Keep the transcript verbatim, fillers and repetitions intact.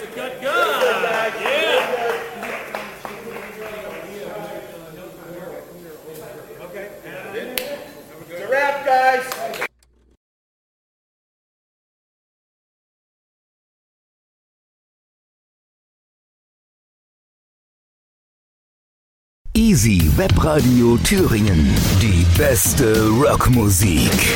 Good, good. Yeah. Okay. It's a wrap, guys. Easy Webradio Thüringen. Die beste Rockmusik.